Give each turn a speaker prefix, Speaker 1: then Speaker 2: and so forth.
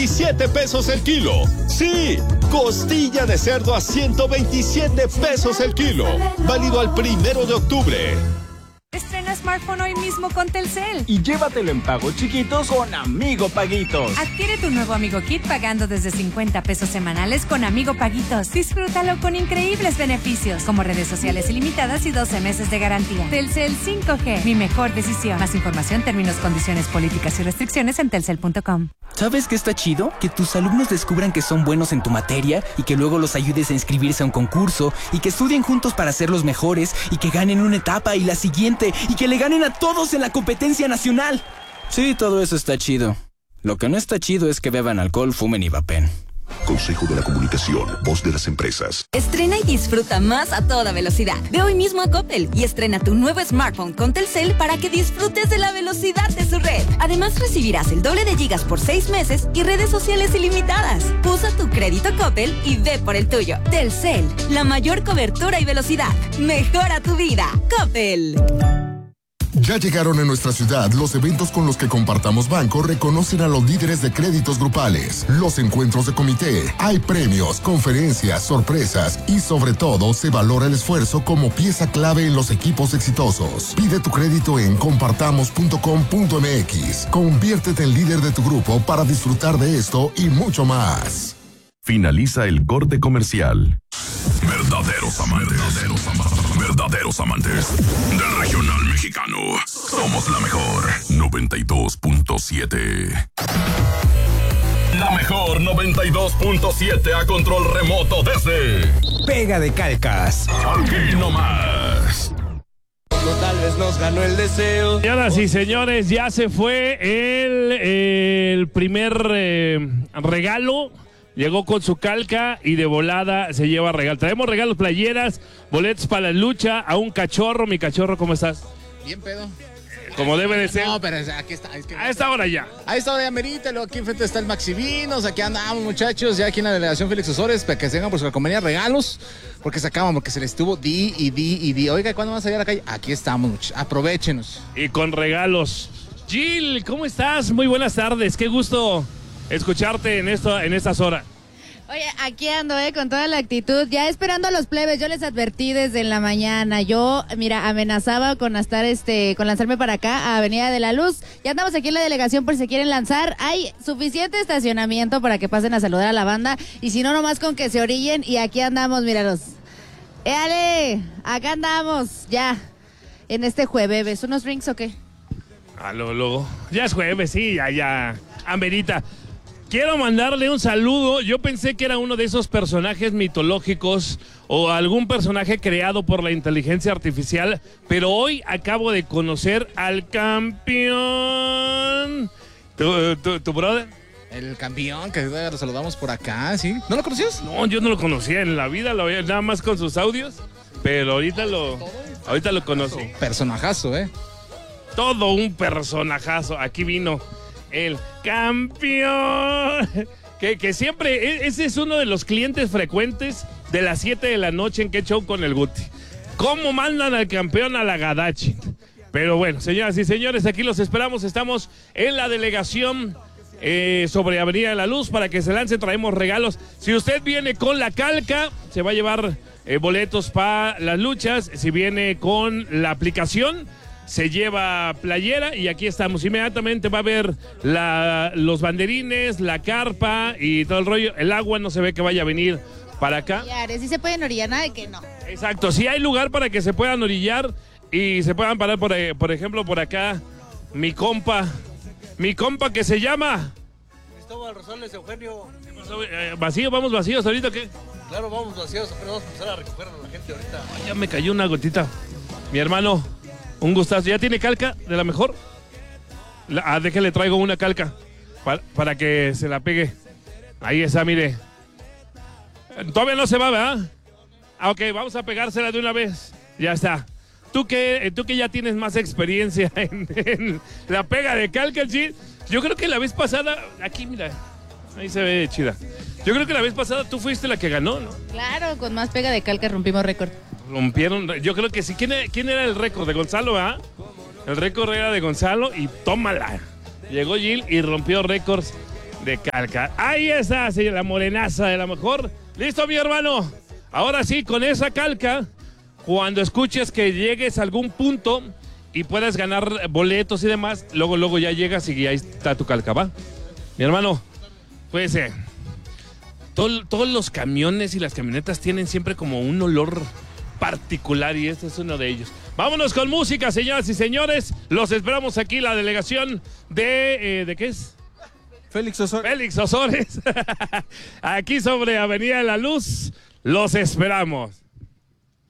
Speaker 1: 127 pesos el kilo. Sí, costilla de cerdo a 127 pesos el kilo. Válido al 1 de octubre.
Speaker 2: Estrena smartphone hoy mismo con Telcel.
Speaker 3: Y llévatelo en pagos chiquitos con Amigo Paguitos.
Speaker 2: Adquiere tu nuevo Amigo Kit pagando desde 50 pesos semanales con Amigo Paguitos. Disfrútalo con increíbles beneficios, como redes sociales ilimitadas y 12 meses de garantía. Telcel 5G, mi mejor decisión. Más información, términos, condiciones, políticas y restricciones en telcel.com.
Speaker 4: ¿Sabes qué está chido? Que tus alumnos descubran que son buenos en tu materia y que luego los ayudes a inscribirse a un concurso y que estudien juntos para ser los mejores y que ganen una etapa y la siguiente y que le ganen a todos en la competencia nacional. Sí, todo eso está chido. Lo que no está chido es que beban alcohol, fumen y vapen.
Speaker 5: Consejo de la Comunicación, voz de las empresas.
Speaker 6: Estrena y disfruta más a toda velocidad. Ve hoy mismo a Coppel y estrena tu nuevo smartphone con Telcel para que disfrutes de la velocidad de su red. Además recibirás el doble de gigas por 6 meses y redes sociales ilimitadas. Usa tu crédito Coppel y ve por el tuyo. Telcel, la mayor cobertura y velocidad. Mejora tu vida. Coppel.
Speaker 7: Ya llegaron a nuestra ciudad los eventos con los que Compartamos Banco reconocen a los líderes de créditos grupales, los encuentros de comité, hay premios, conferencias, sorpresas y sobre todo se valora el esfuerzo como pieza clave en los equipos exitosos. Pide tu crédito en compartamos.com.mx. Conviértete en líder de tu grupo para disfrutar de esto y mucho más.
Speaker 5: Finaliza el corte comercial. Verdaderos amantes del regional mexicano. Somos la mejor 92.7. La mejor 92.7 a control remoto desde
Speaker 3: Pega de Calcas.
Speaker 5: Aquí nomás.
Speaker 8: Tal vez nos ganó el deseo.
Speaker 9: Señoras y señores, ya se fue el primer regalo. Llegó con su calca y de volada se lleva regalo. Traemos regalos, playeras, boletos para la lucha, a un cachorro. Mi cachorro, ¿cómo estás?
Speaker 10: Bien pedo.
Speaker 9: Como debe de ser.
Speaker 10: No, pero aquí está. Es que
Speaker 9: a esta hora ya.
Speaker 10: A esta hora ya merita. Luego aquí enfrente está el Maxi Vinos. Aquí andamos, muchachos. Ya aquí en la delegación Félix Osores. Para que se vengan por su compañía regalos. Porque se acaban, porque se les estuvo di. Oiga, ¿cuándo vas a ir a la calle? Aquí estamos, muchachos. Aprovéchenos.
Speaker 9: Y con regalos. Jill, ¿cómo estás? Muy buenas tardes. Qué gusto escucharte en estas horas.
Speaker 11: Oye, aquí ando, con toda la actitud, ya esperando a los plebes. Yo les advertí desde la mañana. Yo, mira, amenazaba con con lanzarme para acá a Avenida de la Luz. Ya andamos aquí en la delegación por si quieren lanzar. Hay suficiente estacionamiento para que pasen a saludar a la banda. Y si no, nomás con que se orillen. Y aquí andamos, míralos. ¡Éale! Acá andamos, ya. En este jueves. ¿Unos drinks o qué?
Speaker 9: Luego. Ya es jueves, sí, ya. Amerita. Quiero mandarle un saludo. Yo pensé que era uno de esos personajes mitológicos o algún personaje creado por la inteligencia artificial, pero hoy acabo de conocer al campeón. ¿Tu brother?
Speaker 10: El campeón, que lo saludamos por acá, ¿sí? ¿No lo conocías?
Speaker 9: No, yo no lo conocía en la vida, lo veía nada más con sus audios, pero ahorita lo conocí.
Speaker 10: Personajazo,
Speaker 9: Todo un personajazo. Aquí vino el campeón, que siempre, ese es uno de los clientes frecuentes de las 7 de la noche en Qué Show con el Guti. ¿Cómo mandan al campeón a la Gadachi? Pero bueno, señoras y señores, aquí los esperamos. Estamos en la delegación sobre Avenida de la Luz para que se lance. Traemos regalos. Si usted viene con la calca, se va a llevar boletos para las luchas. Si viene con la aplicación, se lleva playera y aquí estamos. Inmediatamente va a haber los banderines, la carpa y todo el rollo. El agua no se ve que vaya a venir para acá.
Speaker 11: Sí se pueden orillar, nada de que no.
Speaker 9: Exacto, sí hay lugar para que se puedan orillar y se puedan parar, por ejemplo, por acá. Mi compa que se llama
Speaker 8: Cristóbal Rosales, Eugenio.
Speaker 9: ¿Vamos vacíos ahorita o qué?
Speaker 8: Claro, vamos vacíos, pero vamos a empezar a recoger a la gente ahorita.
Speaker 9: Ay, ya me cayó una gotita. Mi hermano, un gustazo. ¿Ya tiene calca de la mejor? Déjale, traigo una calca para que se la pegue. Ahí está, mire. Todavía no se va, ¿verdad? Ok, vamos a pegársela de una vez. Ya está. Tú que ya tienes más experiencia en la pega de calca, ¿sí? Yo creo que la vez pasada, aquí mira, ahí se ve chida. Yo creo que la vez pasada tú fuiste la que ganó, ¿no?
Speaker 11: Claro, con más pega de calca rompimos récord.
Speaker 9: Yo creo que sí. ¿Quién era el récord? De Gonzalo, ¿ah? El récord era de Gonzalo y tómala. Llegó Jill y rompió récords de calca. Ahí está, sí, la morenaza de la mejor. ¿Listo, mi hermano? Ahora sí, con esa calca, cuando escuches que llegues a algún punto y puedas ganar boletos y demás, luego ya llegas y ahí está tu calca, ¿va? Mi hermano, pues todos los camiones y las camionetas tienen siempre como un olor particular y este es uno de ellos. Vámonos con música, señoras y señores. Los esperamos aquí, la delegación ¿de qué es?
Speaker 12: Félix Osores.
Speaker 9: Félix Osores. Aquí sobre Avenida de la Luz. Los esperamos.